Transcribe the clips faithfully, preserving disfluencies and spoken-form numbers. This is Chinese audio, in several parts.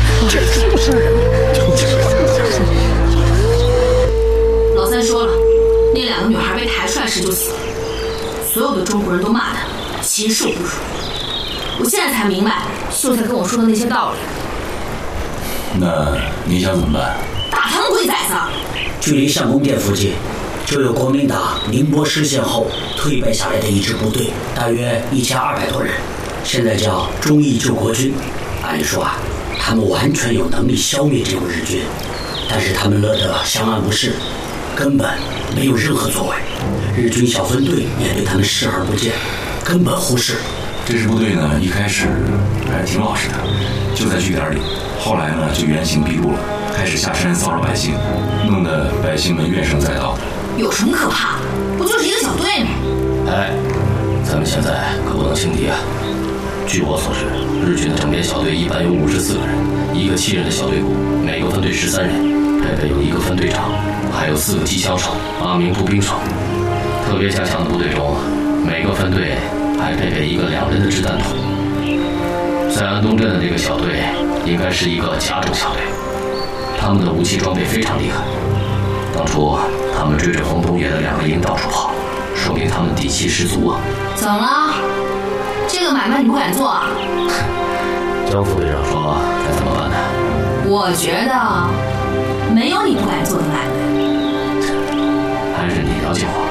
这畜生人！ 老三说了，那两个女孩被抬出来时就死了，所有的中国人都骂他禽兽不如。我现在才明白秀才跟我说的那些道理。 那你想怎么办？ 打他们鬼崽子！ 距离相公殿附近，就有国民党宁波失陷后退败下来的一支部队，大约一千二百多人，现在叫忠义救国军。按理说啊，他们完全有能力消灭这种日军，但是他们乐得相安无事，根本没有任何作为。日军小分队也对他们视而不见，根本忽视。 这支部队呢，一开始还挺老实的，就在据点里，后来呢就原形毕露了，开始下山骚扰百姓，弄得百姓们怨声载道。 有什么可怕？不就是一个小队吗？ 哎，咱们现在可不能轻敌啊！据我所知，日军的整编小队一般有五十四个人，一个七人的小队伍，每个分队十三人，配备有一个分队长，还有四个机枪手，八名步兵手。特别加强的部队中，每个分队还配备一个两人的掷弹筒。在安东镇的这个小队应该是一个甲种小队，他们的武器装备非常厉害。当初他们追着冯东野的两个营到处跑，说明他们底气十足啊！ 怎么了？这个买卖你不敢做啊？ 江副队长说该怎么办呢？ 我觉得没有你不敢做的买卖。 还是你了解我。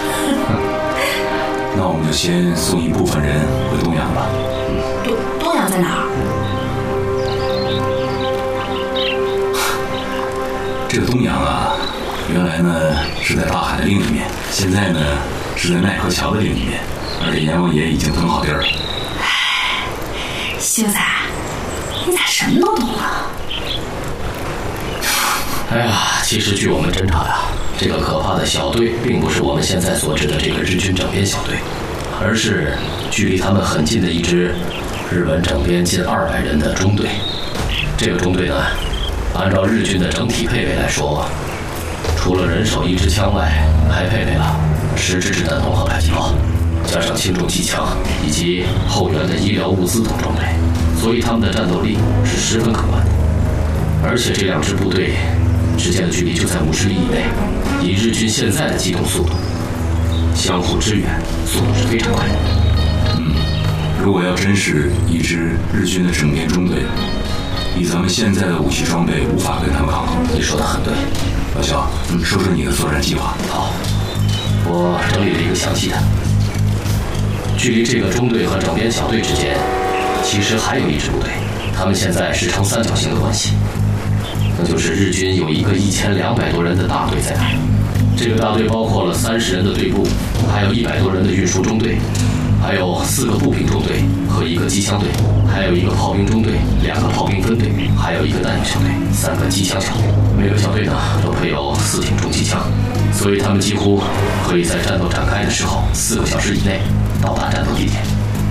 那我们就先送一部分人回东阳吧。 东东阳在哪儿？ 这个东阳啊，原来呢是在大海的另一面，现在呢是在奈何桥的另一面，而且阎王爷已经腾好地儿了。 唉，秀才，你咋什么都懂啊？ 哎呀，其实据我们侦查呀，这个可怕的小队并不是我们现在所知的这个日军整编小队，而是距离他们很近的一支日本整编近二百人的中队。这个中队呢，按照日军的整体配备来说，除了人手一支枪外，还配备了十支掷弹筒和迫击炮，加上轻重机枪以及后援的医疗物资等装备，所以他们的战斗力是十分可观的。而且这两支部队之间的距离就在五十里以内，以日军现在的机动速度，相互支援速度是非常快的。 嗯，如果要真是一支日军的整编中队，以咱们现在的武器装备，无法跟他们抗衡。 你说的很对， 老肖，嗯，说说你的作战计划。 好，我整理了一个详细的。距离这个中队和整编小队之间，其实还有一支部队，他们现在是呈三角形的关系。那就是日军有一个一千两百多人的大队在那儿，这个大队包括了三十人的队部，还有一百多人的运输中队，还有四个步兵中队和一个机枪队，还有一个炮兵中队，两个炮兵分队，还有一个弹药小队，三个机枪小队。每个小队呢都配有四挺重机枪，所以他们几乎可以在战斗展开的时候四个小时以内到达战斗地点。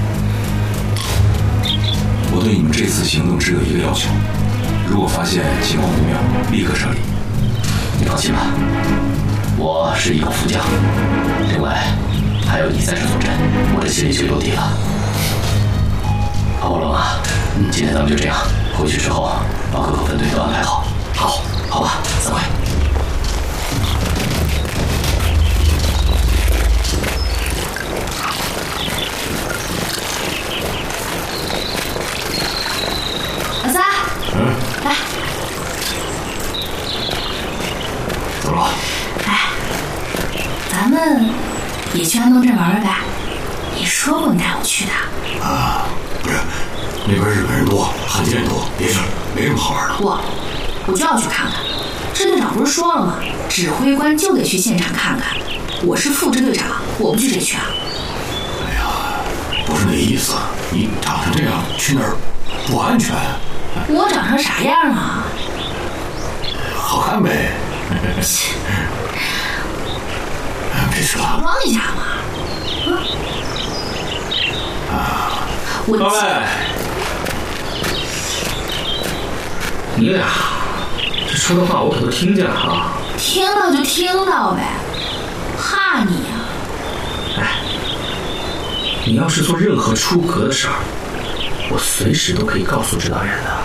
我对你们这次行动只有一个要求。如果发现情况不妙，立刻撤离。 你放心吧，我是一个副将，另外还有你在这坐镇，我这心里就有底了。好，冷啊，嗯，今天咱们就这样，回去之后把各个分队都安排好。好，好吧，散会。 老三， 嗯， 来， 怎么了？ 哎，咱们也去安东镇玩玩呗？你说过你带我去的。 啊，不是，那边日本人多，汉奸多，别去了，没什么好玩的。 我，我就要去看看。支队长不是说了吗？指挥官就得去现场看看。我是副支队长，我不去谁去啊？ 哎呀，不是那意思，你长成这样去那儿不安全。 我长成啥样啊？ 好看呗。别去了， 装一下嘛。嗯。 啊， 我各位，你俩这说的话我可都听见了啊。 听到就听到呗，怕你呀、 啊？哎，你要是做任何出格的事儿，我随时都可以告诉指导员的。